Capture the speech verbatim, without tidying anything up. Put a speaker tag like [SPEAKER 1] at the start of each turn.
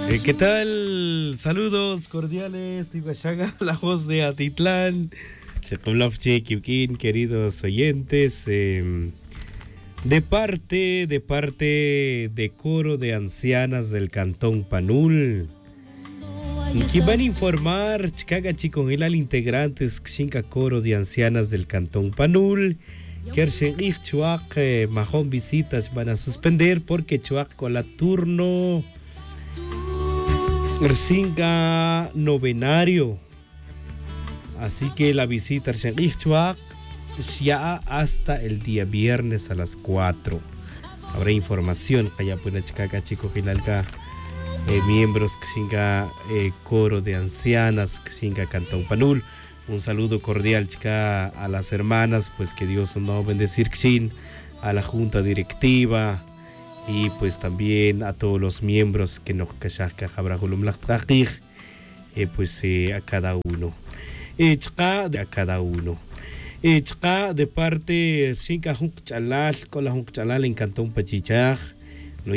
[SPEAKER 1] Eh, ¿Qué tal? Saludos cordiales, Tibashaga, la voz de Atitlán, Chekhovlovche, Kiukin, queridos oyentes, eh, de parte, de parte de coro de ancianas del Cantón Panul, que van a informar, Chikaga Chicongilal, integrantes, Xinca coro de ancianas del Cantón Panul, que el Chuac, Mahón visitas van a suspender porque Chuac con la turno Rsinga novenario, así que la visita Chuac ya hasta el día viernes a las cuatro. Habrá información allá por Chicaca Chico Gilalca, eh, miembros Xinga eh, coro de ancianas Xinga Cantón Panul. Un saludo cordial chica a las hermanas, pues que Dios nos bendecir Xin, a la junta directiva y pues también a todos los miembros que nos cachasca habrahulum lachtakij, eh, pues eh, a cada uno. Eh, chica de a cada uno. Eh, chica de parte Xinca Junk Chalal, con la Junk Chalal en Cantón Pachichaj.